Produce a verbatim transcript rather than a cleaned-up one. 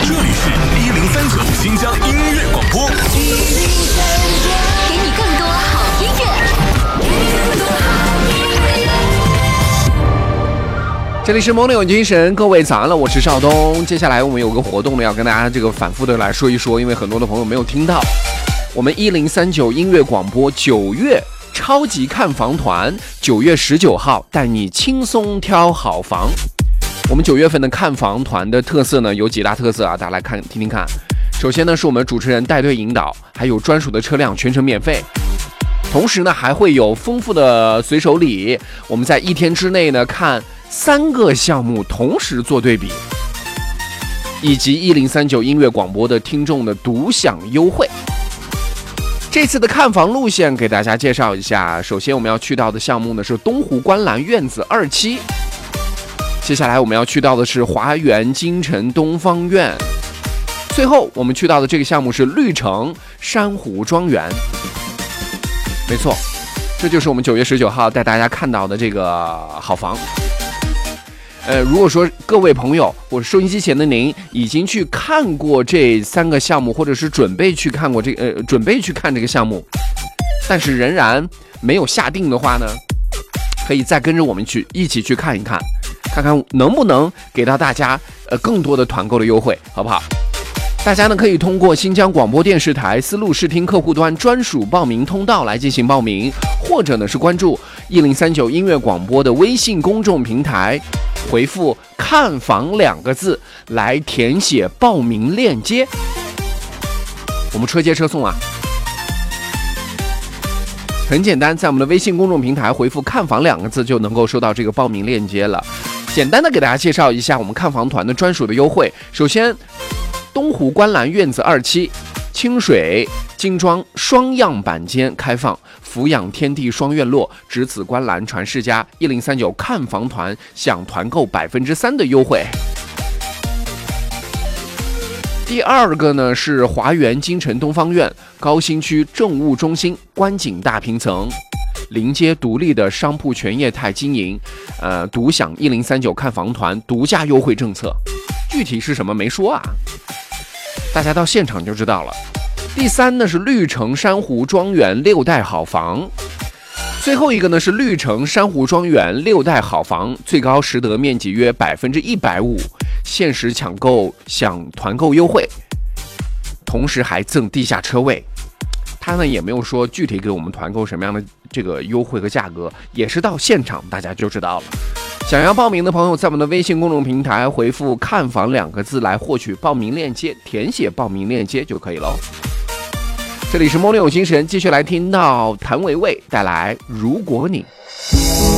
这里是一零三九新疆音乐广播， 给你更多好音乐。这里是蒙牛有精神，各位早安了，我是邵东。接下来我们有个活动呢，要跟大家这个反复的来说一说，因为很多的朋友没有听到。我们一零三九音乐广播九月超级看房团，九月十九号带你轻松挑好房。我们九月份的看房团的特色呢有几大特色啊，大家来看听听看。首先呢是我们主持人带队引导，还有专属的车辆全程免费。同时呢还会有丰富的随手礼，我们在一天之内呢看三个项目同时做对比，以及一零三九音乐广播的听众的独享优惠。这次的看房路线给大家介绍一下，首先我们要去到的项目呢是东湖观澜院子二期，接下来我们要去到的是华园京城东方院，最后我们去到的这个项目是绿城珊瑚庄园。没错，这就是我们九月十九号带大家看到的这个好房。呃，如果说各位朋友或者收音机前的您已经去看过这三个项目，或者是准备去看过这个呃准备去看这个项目，但是仍然没有下定的话呢，可以再跟着我们去一起去看一看，看看能不能给到大家呃更多的团购的优惠，好不好？大家呢可以通过新疆广播电视台丝路视听客户端专属报名通道来进行报名，或者呢是关注一零三九音乐广播的微信公众平台，回复看房两个字来填写报名链接，我们车接车送啊，很简单，在我们的微信公众平台回复看房两个字就能够收到这个报名链接了。简单的给大家介绍一下我们看房团的专属的优惠。首先东湖观澜院子二期清水精装双样板间开放，俯仰天地双院落，值此观澜传世家。一零三九看房团享团购百分之三的优惠。第二个呢是华园京城东方院高新区政务中心观景大平层，临街独立的商铺全业态经营，呃，独享一零三九看房团独家优惠政策，具体是什么没说啊，大家到现场就知道了。第三呢是绿城珊瑚庄园六代好房，最后一个呢是绿城珊瑚庄园六代好房，最高实得面积约百分之一百五，限时抢购享团购优惠，同时还赠地下车位。他呢也没有说具体给我们团购什么样的这个优惠和价格，也是到现场大家就知道了。想要报名的朋友，在我们的微信公众平台回复看房两个字来获取报名链接，填写报名链接就可以了。这里是蒙牛有精神，继续来听到谭维维带来如果你。